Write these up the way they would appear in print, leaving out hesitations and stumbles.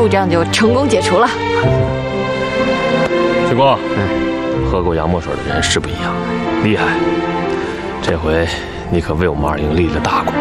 故障就成功解除了。 许光，喝过洋墨水的人是不一样，厉害。这回你可为我们二营立了大功。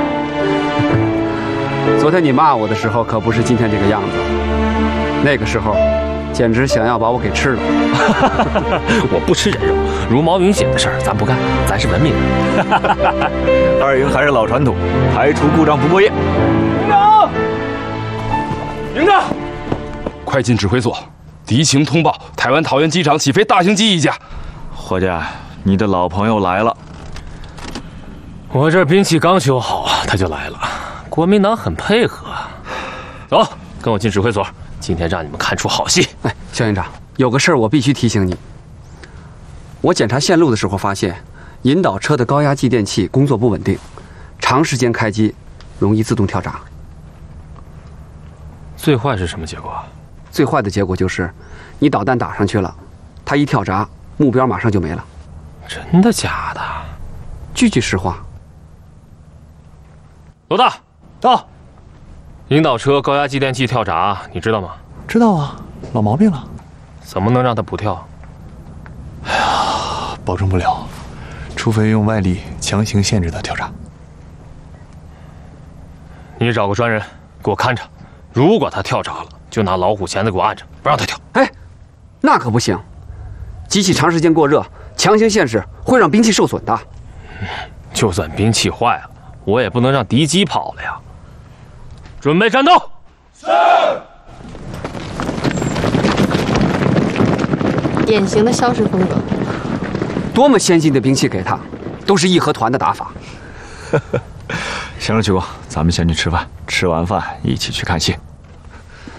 昨天你骂我的时候，可不是今天这个样子。那个时候，简直想要把我给吃了。 我不吃人肉，茹毛饮血的事儿咱不干，咱是文明人。 二营还是老传统，排除故障不过夜。营长，营长， 快进指挥所！敌情通报：台湾桃园机场起飞大型机一架。 伙计，你的老朋友来了。 我这兵器刚修好，他就来了。国民党很配合。走，跟我进指挥所。今天让你们看出好戏。 哎，肖营长，有个事儿我必须提醒你。我检查线路的时候发现，引导车的高压继电器工作不稳定，长时间开机容易自动跳闸。 最坏是什么结果？ 最坏的结果就是，你导弹打上去了，它一跳闸，目标马上就没了。 真的假的？ 句句实话。 罗大， 到。 引导车高压继电器跳闸，你知道吗？ 知道啊，老毛病了。 怎么能让它不跳？ 哎呀，保证不了，除非用外力强行限制它跳闸。 你找个专人给我看着，如果它跳闸了，就拿老虎钳子给我按着，不让它跳。 哎，那可不行，机器长时间过热，强行限制会让兵器受损的。 就算兵器坏了，我也不能让敌机跑了呀。准备战斗！是。 典型的消失风格。 多么先进的兵器给他，都是义和团的打法。 行了，曲光，咱们先去吃饭，吃完饭一起去看戏。